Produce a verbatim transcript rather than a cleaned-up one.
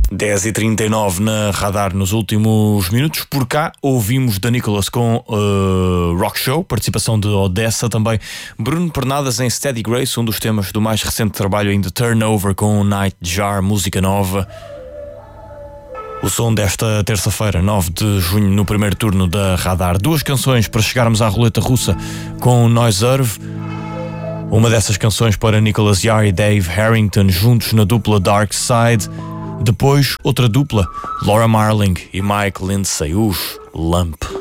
dez e trinta e nove na Radar nos últimos minutos. Por cá ouvimos The Nicholas com uh, Rock Show, participação de Odessa também. Bruno Pernadas em Steady Grace, um dos temas do mais recente trabalho em The Turnover com Night Jar, música nova. O som desta terça-feira, nove de junho, no primeiro turno da Radar. Duas canções para chegarmos à roleta russa com Noiserve. Uma dessas canções para Nicholas Yar e Dave Harrington juntos na dupla Dark Side. Depois, outra dupla, Laura Marling e Mike Lindsay, os Lump.